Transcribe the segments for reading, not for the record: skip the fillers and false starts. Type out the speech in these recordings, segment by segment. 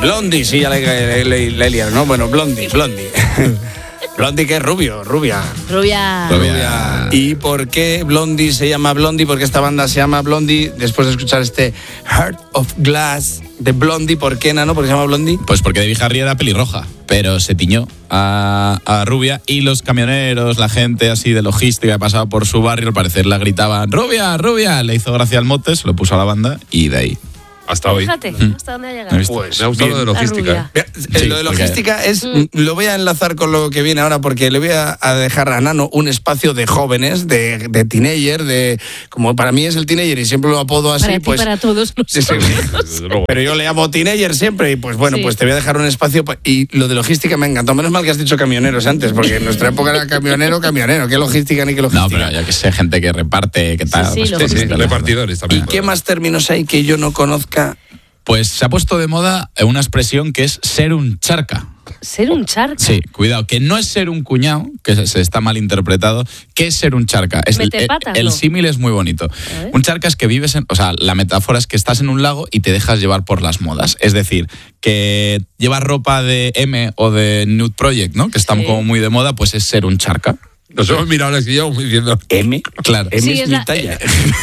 Blondie, sí, ya le he liado, ¿no? Bueno, Blondie. Blondie, que es rubia. ¿Y por qué Blondie se llama Blondie? Porque esta banda se llama Blondie. Después de escuchar este Heart of Glass de Blondie, ¿por qué, Nano? ¿Por qué se llama Blondie? Pues porque Debbie Harry era pelirroja, pero se tiñó a rubia, y los camioneros, la gente así de logística que pasaba por su barrio, al parecer la gritaban rubia, le hizo gracia al mote, se lo puso a la banda y de ahí. Hasta hoy. Fíjate, hasta dónde ha llegado. Pues, me ha gustado lo de logística. Sí, lo de logística es, lo voy a enlazar con lo que viene ahora, porque le voy a dejar a Nano un espacio de jóvenes, de teenager, de como para mí es el teenager y siempre lo apodo así. Para ti, pues para todos nosotros. Pero yo le llamo teenager siempre y pues bueno, pues te voy a dejar un espacio. Y lo de logística me encantó. Menos mal que has dicho camioneros antes, porque en nuestra época era camionero. ¿Qué logística ni qué logística? No, pero ya que sé, gente que reparte, que tal. Sí, repartidores también. ¿Y qué más términos hay que yo no conozca? Pues se ha puesto de moda una expresión que es ser un charca. ¿Ser un charca? Sí, cuidado, que no es ser un cuñado, que se está mal interpretado. ¿Qué es ser un charca? ¿Meter patas, el no? símil es muy bonito. Un charca es que vives en... O sea, la metáfora es que estás en un lago y te dejas llevar por las modas. Es decir, que llevas ropa de M o de Nude Project, ¿no? Que están como muy de moda, pues es ser un charca. Nos hemos mirado la silla diciendo M, claro. M Sí, es mi talla.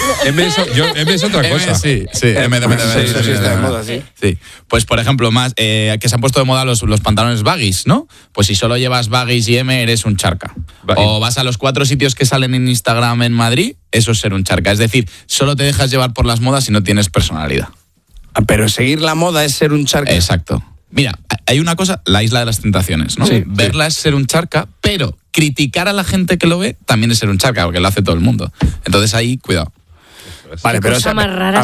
M es otra cosa. Sí, M. Eso sí está de moda, sí. Sí. Pues, por ejemplo, que se han puesto de moda los pantalones baggies, ¿no? Pues si solo llevas baggies y M, eres un charca. O vas a los 4 sitios que salen en Instagram en Madrid, eso es ser un charca. Es decir, solo te dejas llevar por las modas y no tienes personalidad. Pero seguir la moda es ser un charca. Exacto. Mira, hay una cosa, la isla de las tentaciones, ¿no? Sí, verla es ser un charca, pero criticar a la gente que lo ve también es ser un charca, porque lo hace todo el mundo. Entonces ahí, cuidado. Vale, pero cosa más rara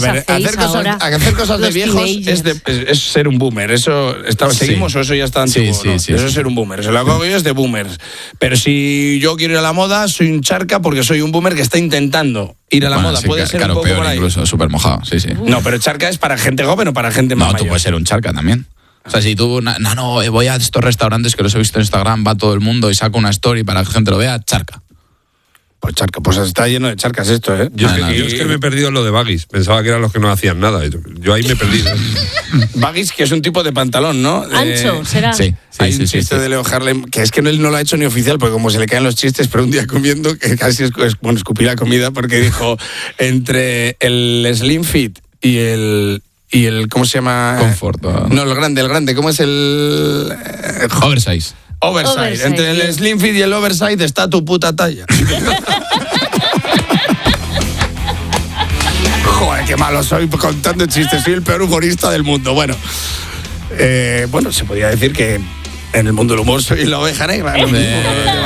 hacer cosas de viejos es ser un boomer. Eso seguimos o eso ya está antiguo. Sí. Eso es ser un boomer. Eso lo hago yo es de boomers. Pero si yo quiero ir a la moda, soy un charca porque soy un boomer que está intentando ir a la moda. Sí, puede ser claro, un poco peor por ahí. incluso, súper mojado, sí. No, pero charca es para gente joven o para gente más mayor. No, tú puedes ser un charca también. O sea, si tú, voy a estos restaurantes que los he visto en Instagram, va todo el mundo y saco una story para que la gente lo vea, charca. Pues charca, pues está lleno de charcas esto, ¿eh? Yo es que me he perdido lo de baggies. Pensaba que eran los que no hacían nada. Yo ahí me he perdido. Baggies, que es un tipo de pantalón, ¿no? Ancho, será. Sí. Hay un chiste de Leo Harlem, que es que él no lo ha hecho ni oficial, porque como se le caen los chistes, pero un día comiendo, que casi escupí la comida, porque dijo, entre el Slim Fit y el ¿cómo se llama? Comfort. No, el grande, ¿cómo es el...? Oversize. Oversize. Entre el Slim Fit y el Oversize está tu puta talla. Joder, qué malo soy contando chistes, soy el peor humorista del mundo. Bueno, se podría decir que en el mundo del humor soy la oveja negra.